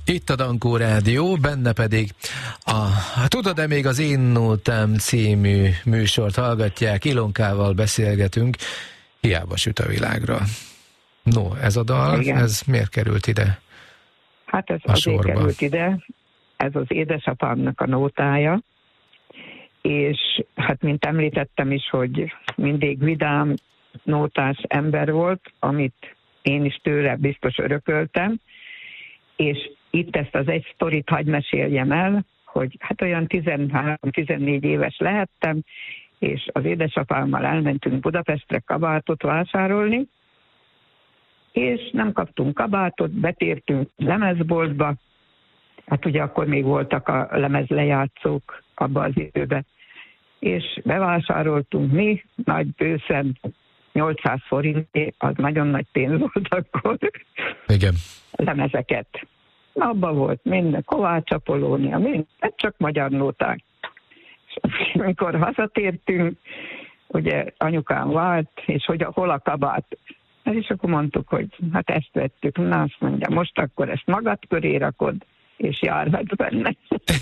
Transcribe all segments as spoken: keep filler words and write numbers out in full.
Itt a Dankó Rádió, benne pedig a Tudod-e még az Én Nótám című műsort hallgatják, Ilonkával beszélgetünk, Hiába süt a világra. No, ez a dal, igen. Ez miért került ide? Hát ez azért sorba került ide, ez az édesapámnak a nótája, és hát mint említettem is, hogy mindig vidám, nótás ember volt, amit én is tőle biztos örököltem, és itt ezt az egy sztorit hadd meséljem el, hogy hát olyan tizenhárom-tizennégy éves lehettem, és az édesapámmal elmentünk Budapestre kabátot vásárolni, és nem kaptunk kabátot, betértünk lemezboltba, hát ugye akkor még voltak a lemezlejátszók abban az időben, és bevásároltunk mi, nagy bőszen, nyolcszáz forintért, az nagyon nagy pénz volt akkor. Igen. Lemezeket. Abban volt minden, Kovács Apollónia, minden, csak magyar nóták. És amikor hazatértünk, ugye anyukám vált, és hogy hol a kabát. És akkor mondtuk, hogy hát ezt vettük. Na, azt mondja, most akkor ezt magad köré rakod, és járhatsz benne.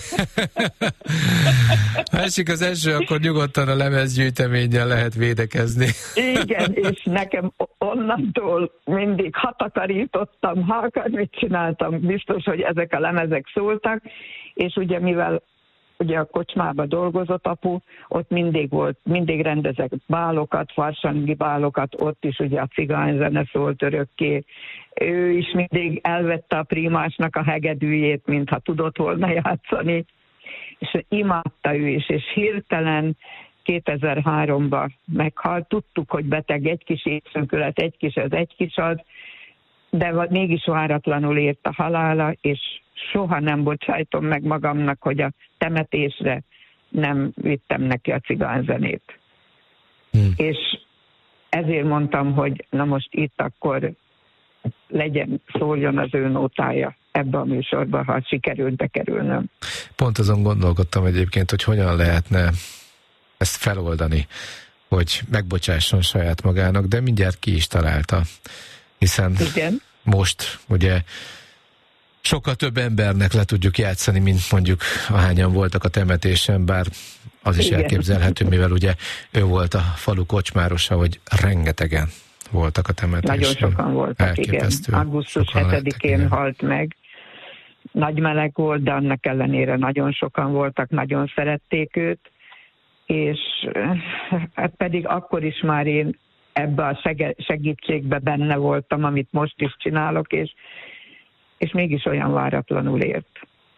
Másik az első, akkor nyugodtan a lemezgyűjteménnyel lehet védekezni. Igen, és nekem onnantól mindig ha takarítottam, ha akármit csináltam, biztos, hogy ezek a lemezek szóltak, és ugye mivel ugye a kocsmába dolgozott apu, ott mindig volt, mindig rendezek bálokat, farsangi bálokat, ott is ugye a cigányzene szólt örökké. Ő is mindig elvette a prímásnak a hegedűjét, mintha tudott volna játszani, és imádta ő is, és hirtelen kétezer-háromban meghalt, tudtuk, hogy beteg, egy kis éjszönkület, egy kis ez, egy kis az, de mégis váratlanul ért a halála, és soha nem bocsájtom meg magamnak, hogy a temetésre nem vittem neki a cigányzenét. Hmm. És ezért mondtam, hogy na most itt akkor legyen, szóljon az ő nótája ebbe a műsorba, ha sikerült bekerülnöm. Pont azon gondolkodtam egyébként, hogy hogyan lehetne ezt feloldani, hogy megbocsásson saját magának, de mindjárt ki is találta. Hiszen igen. Most ugye sokkal több embernek le tudjuk játszani, mint mondjuk ahányan voltak a temetésen, bár az is igen. elképzelhető, mivel ugye ő volt a falu kocsmárosa, hogy rengetegen voltak a temetésen. Nagyon sokan voltak, elképesztő. Igen. augusztus hetedikén halt meg. Nagy meleg volt, de annak ellenére nagyon sokan voltak, nagyon szerették őt, és hát pedig akkor is már én ebbe a segítségbe benne voltam, amit most is csinálok, és, és mégis olyan váratlanul ért.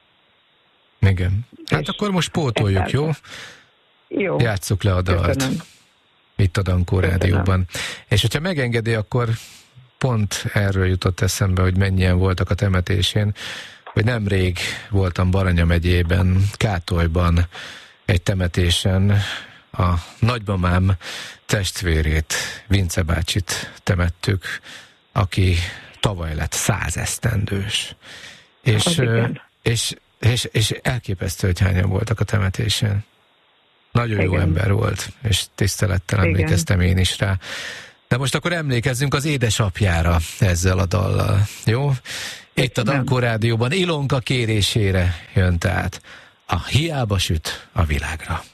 Igen. Hát és akkor most pótoljuk, jó? Jó. Játsszuk le a dalt. Köszönöm. Itt a Dankó Rádióban. És hogyha megengedi, akkor pont erről jutott eszembe, hogy mennyien voltak a temetésén, hogy nemrég voltam Baranya megyében, Kátolyban egy temetésen, a nagymamám testvérét, Vince bácsit temettük, aki tavaly lett százesztendős. És, és, és, és elképesztő, hogy hányan voltak a temetésen. Nagyon igen. jó ember volt, és tisztelettel emlékeztem igen. én is rá. De most akkor emlékezzünk az édesapjára ezzel a dallal, jó? Itt a Dankó Rádióban Ilonka kérésére jön tehát a Hiába süt a világra.